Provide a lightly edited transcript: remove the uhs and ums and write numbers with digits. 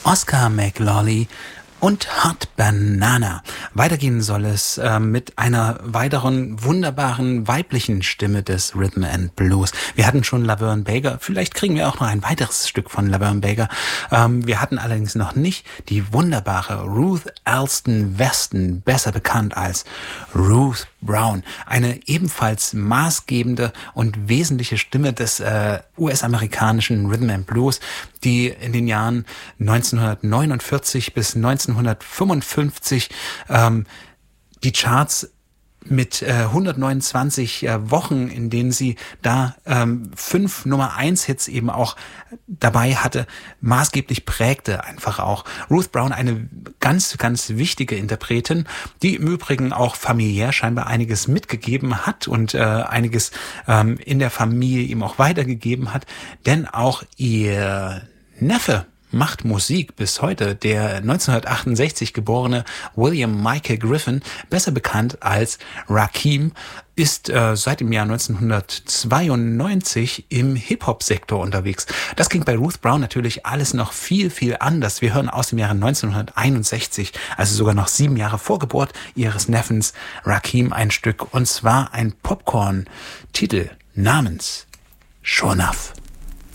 Oscar McLawley und Hot Banana. Weitergehen soll es mit einer weiteren wunderbaren weiblichen Stimme des Rhythm and Blues. Wir hatten schon Laverne Baker, vielleicht kriegen wir auch noch ein weiteres Stück von Laverne Baker. Wir hatten allerdings noch nicht die wunderbare Ruth Alston Weston, besser bekannt als Ruth Brown. Eine ebenfalls maßgebende und wesentliche Stimme des US-amerikanischen Rhythm and Blues, die in den Jahren 1949 bis 1955 die Charts mit 129 Wochen, in denen sie da 5 Nummer-1-Hits eben auch dabei hatte, maßgeblich prägte einfach auch. Ruth Brown, eine ganz, ganz wichtige Interpretin, die im Übrigen auch familiär scheinbar einiges mitgegeben hat und einiges in der Familie ihm auch weitergegeben hat, denn auch ihr Neffe macht Musik bis heute. Der 1968 geborene William Michael Griffin, besser bekannt als Rakim, ist seit dem Jahr 1992 im Hip-Hop-Sektor unterwegs. Das ging bei Ruth Brown natürlich alles noch viel, viel anders. Wir hören aus dem Jahre 1961, also sogar noch 7 Jahre vor Geburt ihres Neffens Rakim, ein Stück, und zwar ein Popcorn-Titel namens Sure Enough.